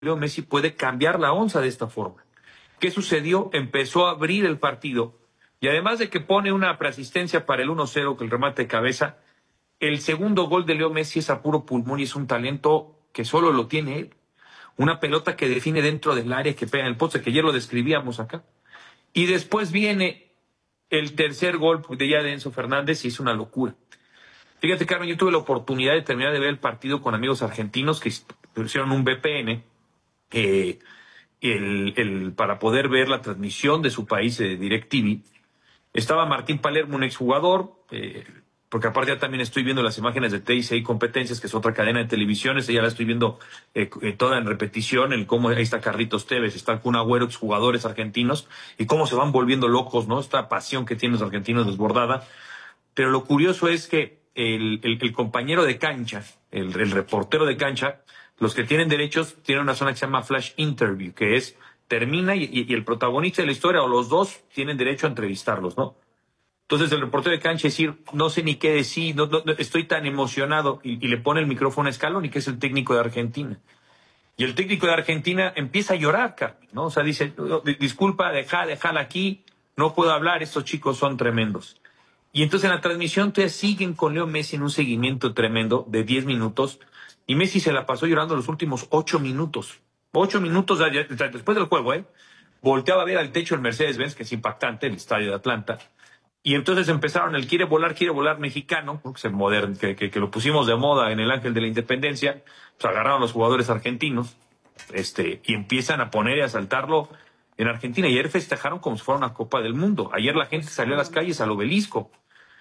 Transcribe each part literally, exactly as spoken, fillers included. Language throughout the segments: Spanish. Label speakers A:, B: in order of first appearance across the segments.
A: Leo Messi puede cambiar la onza de esta forma. ¿Qué sucedió? Empezó a abrir el partido y además de que pone una preasistencia para el uno cero con el remate de cabeza, el segundo gol de Leo Messi es a puro pulmón y es un talento que solo lo tiene él. Una pelota que define dentro del área, que pega en el poste, que ayer lo describíamos acá. Y después viene el tercer gol de ya de Enzo Fernández y es una locura. Fíjate, Carmen, yo tuve la oportunidad de terminar de ver el partido con amigos argentinos que hicieron un V P N eh, el, el, para poder ver la transmisión de su país de DirecTV. Estaba Martín Palermo, un exjugador, eh, porque aparte ya también estoy viendo las imágenes de T I C I Competencias, que es otra cadena de televisiones, ya la estoy viendo eh, toda en repetición, el cómo ahí está Carlitos Tevez, está Kun Agüero, exjugadores argentinos, y cómo se van volviendo locos, ¿no? Esta pasión que tienen los argentinos desbordada. Pero lo curioso es que el, el, el compañero de cancha, el, el reportero de cancha, los que tienen derechos tienen una zona que se llama Flash Interview, que es termina y, y, y el protagonista de la historia o los dos tienen derecho a entrevistarlos, ¿no? Entonces el reportero de cancha decir, no sé ni qué decir, no, no, estoy tan emocionado, y, y le pone el micrófono a Scaloni, que es el técnico de Argentina. Y el técnico de Argentina empieza a llorar, Carmen, ¿no? O sea, dice, disculpa, deja, déjala aquí, no puedo hablar, estos chicos son tremendos. Y entonces en la transmisión te siguen con Leo Messi en un seguimiento tremendo de diez minutos, y Messi se la pasó llorando los últimos ocho minutos. Ocho minutos después del juego, ¿eh? Volteaba a ver al techo el Mercedes-Benz, que es impactante, el estadio de Atlanta. Y entonces empezaron el quiere volar, quiere volar mexicano, ¿no? que, es el modern, que, que, que lo pusimos de moda en el Ángel de la Independencia. Pues agarraron los jugadores argentinos este, y empiezan a poner y a saltarlo en Argentina. Y ayer festejaron como si fuera una Copa del Mundo. Ayer la gente salió a las calles al Obelisco.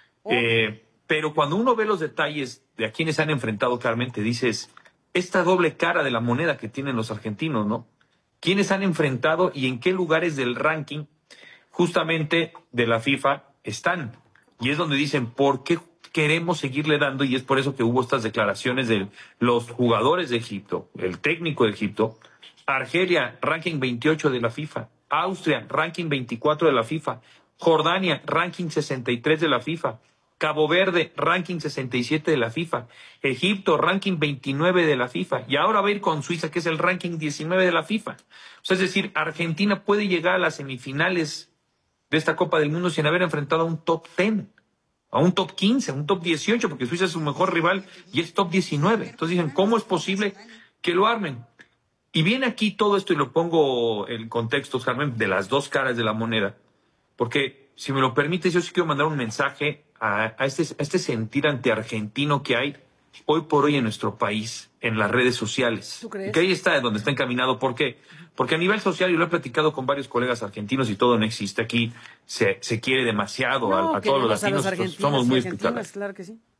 A: Eh, pero cuando uno ve los detalles de a quienes han enfrentado, Carmen, te dices, esta doble cara de la moneda que tienen los argentinos, ¿no? ¿Quiénes han enfrentado y en qué lugares del ranking justamente de la FIFA están? Y es donde dicen, ¿por qué queremos seguirle dando? Y es por eso que hubo estas declaraciones de los jugadores de Egipto, el técnico de Egipto. Argelia, ranking veintiocho de la FIFA. Austria, ranking veinticuatro de la FIFA. Jordania, ranking sesenta y tres de la FIFA. Cabo Verde, ranking sesenta y siete de la FIFA. Egipto, ranking veintinueve de la FIFA. Y ahora va a ir con Suiza, que es el ranking diecinueve de la FIFA. O sea, es decir, Argentina puede llegar a las semifinales de esta Copa del Mundo sin haber enfrentado a un top diez, a un top quince, a un top dieciocho, porque Suiza es su mejor rival y es top diecinueve. Entonces dicen, ¿cómo es posible que lo armen? Y viene aquí todo esto, y lo pongo en contexto, Carmen, de las dos caras de la moneda, porque si me lo permites, yo sí quiero mandar un mensaje a, a, este, a este sentir antiargentino que hay hoy por hoy en nuestro país, en las redes sociales.
B: ¿Tú crees?
A: Que ahí está donde está encaminado. ¿Por qué? Porque a nivel social, y lo he platicado con varios colegas argentinos y todo no existe aquí, se, se quiere demasiado
B: No,
A: a, a todos los
B: queremos a
A: latinos,
B: los argentinos
A: somos muy
B: y argentinas,
A: hospitalarios.
B: claro que sí.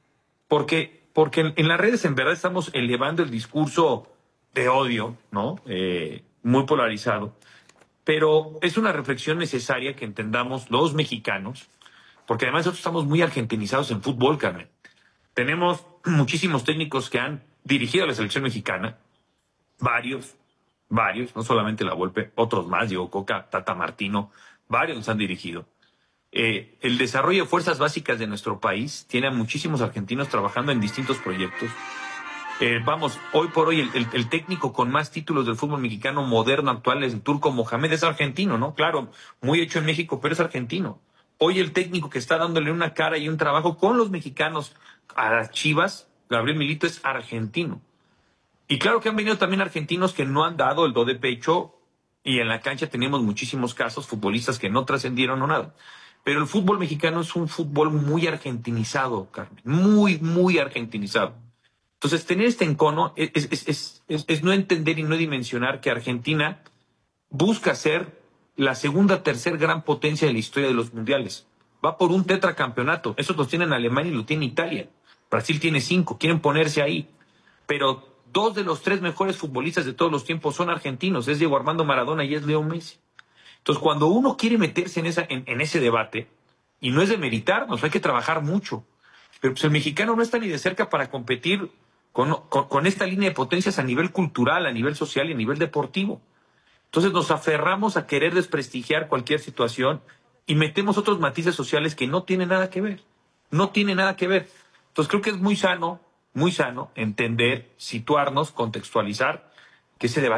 A: Porque, porque en, en las redes en verdad estamos elevando el discurso de odio, ¿no? Eh, muy polarizado. Pero es una reflexión necesaria que entendamos los mexicanos, porque además nosotros estamos muy argentinizados en fútbol, Carmen. Tenemos muchísimos técnicos que han dirigido a la selección mexicana, varios, varios, no solamente la Volpe, otros más, Diego Coca, Tata Martino, varios nos han dirigido. Eh, el desarrollo de fuerzas básicas de nuestro país tiene a muchísimos argentinos trabajando en distintos proyectos. Eh, vamos, hoy por hoy el, el, el técnico con más títulos del fútbol mexicano moderno actual es el Turco Mohamed, es argentino, ¿no? Claro, muy hecho en México, pero es argentino. Hoy el técnico que está dándole una cara y un trabajo con los mexicanos a las Chivas, Gabriel Milito, es argentino. Y claro que han venido también argentinos que no han dado el do de pecho, y en la cancha tenemos muchísimos casos, futbolistas que no trascendieron o nada. Pero el fútbol mexicano es un fútbol muy argentinizado, Carmen, muy, muy argentinizado. Entonces, tener este encono es, es, es, es, es no entender y no dimensionar que Argentina busca ser la segunda, tercer gran potencia de la historia de los mundiales. Va por un tetracampeonato. Eso lo tiene en Alemania y lo tiene Italia. Brasil tiene cinco. Quieren ponerse ahí. Pero dos de los tres mejores futbolistas de todos los tiempos son argentinos. Es Diego Armando Maradona y es Leo Messi. Entonces, cuando uno quiere meterse en, esa, en, en ese debate, y no es de meritarnos, hay que trabajar mucho. Pero pues el mexicano no está ni de cerca para competir Con, con, con esta línea de potencias a nivel cultural, a nivel social y a nivel deportivo. Entonces nos aferramos a querer desprestigiar cualquier situación y metemos otros matices sociales que no tienen nada que ver. No tienen nada que ver. Entonces creo que es muy sano, muy sano entender, situarnos, contextualizar que ese debate